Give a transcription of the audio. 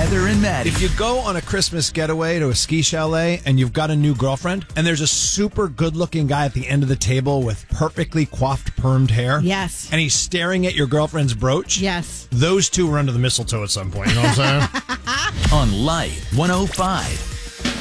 Heather and Maddie. If you go on a Christmas getaway to a ski chalet and you've got a new girlfriend and there's a super good-looking guy at the end of the table with perfectly coiffed, permed hair. Yes. And he's staring at your girlfriend's brooch. Yes. Those two were under the mistletoe at some point. You know what I'm saying? On Light 105.